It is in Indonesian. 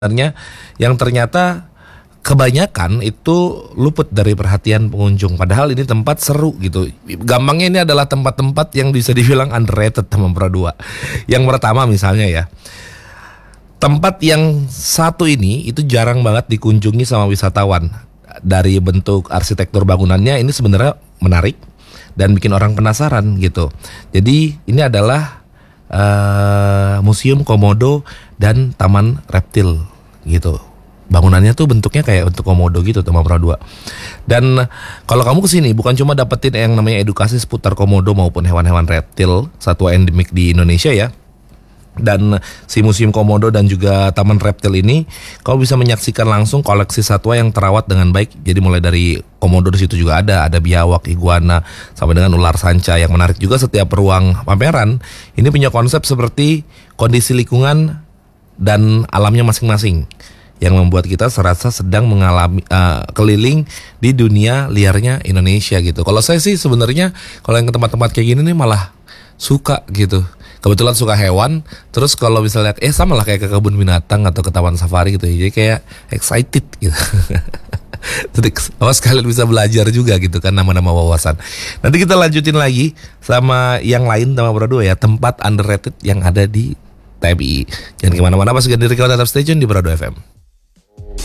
sebenarnya yang ternyata kebanyakan itu luput dari perhatian pengunjung. Padahal ini tempat seru gitu. Gampangnya ini adalah tempat-tempat yang bisa dibilang underrated sama Pro 2. Yang pertama misalnya ya, tempat yang satu ini itu jarang banget dikunjungi sama wisatawan. Dari bentuk arsitektur bangunannya ini sebenarnya menarik dan bikin orang penasaran gitu. Jadi ini adalah Museum Komodo dan Taman Reptil gitu. Bangunannya tuh bentuknya kayak untuk komodo gitu Taman Pro 2. Dan kalau kamu kesini bukan cuma dapetin yang namanya edukasi seputar komodo maupun hewan-hewan reptil satwa endemik di Indonesia ya. Dan si Museum Komodo dan juga Taman Reptil ini kamu bisa menyaksikan langsung koleksi satwa yang terawat dengan baik. Jadi mulai dari komodo di situ juga ada biawak, iguana, sampai dengan ular sanca. Yang menarik juga setiap ruang pameran ini punya konsep seperti kondisi lingkungan dan alamnya masing-masing, yang membuat kita serasa sedang mengalami keliling di dunia liarnya Indonesia gitu. Kalau saya sih sebenarnya kalau yang ke tempat-tempat kayak gini nih malah suka gitu. Kebetulan suka hewan, terus kalau misalnya sama lah kayak ke kebun binatang atau ke taman safari gitu, jadi kayak excited gitu. Sekalian bisa belajar juga gitu kan, nama-nama wawasan. Nanti kita lanjutin lagi sama yang lain sama Pro 2 ya, tempat underrated yang ada di TMI. Jangan kemana-mana, pas ganti record tetap stay tune di Pro 2 FM.